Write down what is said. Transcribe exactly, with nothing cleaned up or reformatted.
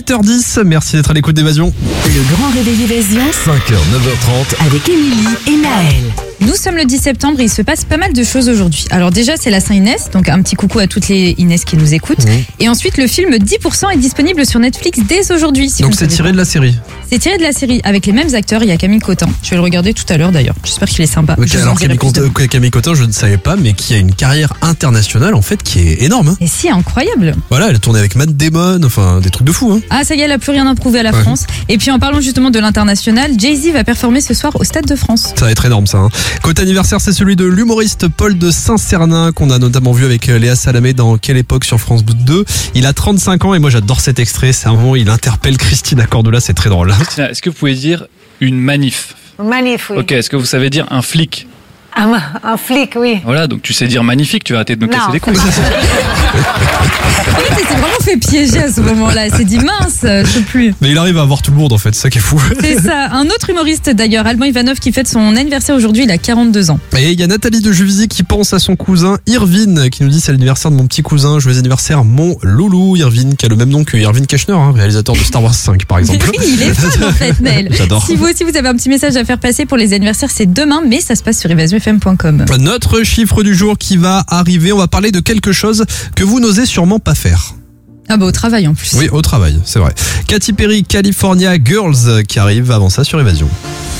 huit heures dix, merci d'être à l'écoute d'Évasion. Le grand réveil Évasion, cinq heures, neuf heures trente. avec Émilie et Naël. Nous sommes le dix septembre et il se passe pas mal de choses aujourd'hui. Alors déjà, c'est la Saint-Inès, donc un petit coucou à toutes les Inès qui nous écoutent. Mmh. Et ensuite, le film dix pour cent est disponible sur Netflix dès aujourd'hui. Si Donc vous ne c'est savez tiré pas. de la série. C'est tiré de la série avec les mêmes acteurs. Il y a Camille Cotin. Je vais le regarder tout à l'heure d'ailleurs. J'espère qu'il est sympa. Ok, Je vous en alors dirai Camille plus Cotin, demain. Camille Cotin, je ne savais pas, mais qui a une carrière internationale en fait qui est énorme. Hein. Et si, incroyable. Voilà, elle a tourné avec Matt Damon, enfin des trucs de fou. Hein. Ah, ça y est, elle a plus rien à prouver à la Ouais. France. Et puis en parlant justement de l'international, Jay-Z va performer ce soir au Stade de France. Ça va être énorme ça. Hein. Côté anniversaire, c'est celui de l'humoriste Paul de Saint-Cernin qu'on a notamment vu avec Léa Salamé dans Quelle époque sur France deux. Il a trente-cinq ans et moi j'adore cet extrait. C'est un moment où il interpelle Christina Cordula, c'est très drôle. Christina, est-ce que vous pouvez dire une manif? Manif, oui. Ok, est-ce que vous savez dire un flic? Un, un flic, oui. Voilà, donc tu sais dire magnifique, tu vas arrêter de nous Non. casser les couilles. En fait, il s'est vraiment fait piéger à ce moment-là. Il s'est dit mince, je sais plus. Mais il arrive à avoir tout le monde en fait, c'est ça qui est fou. C'est ça. Un autre humoriste d'ailleurs, Alban Ivanov, qui fête son anniversaire aujourd'hui. Il a quarante-deux ans. Et il y a Nathalie de Juvisy qui pense à son cousin Irvine qui nous dit c'est l'anniversaire de mon petit cousin, joyeux anniversaire mon loulou Irvine qui a le même nom que Irvine Keshner, hein, réalisateur de Star Wars cinq par exemple. Oui, il est fan en fait, Nel. J'adore. Si vous aussi vous avez un petit message à faire passer pour les anniversaires, c'est demain, mais ça se passe sur évasion f m point com. Notre chiffre du jour qui va arriver, on va parler de quelque chose que vous n'osez sûrement pas faire. Ah bah au travail en plus. Oui, au travail, c'est vrai. Katy Perry, California Girls qui arrive avant ça sur Évasion.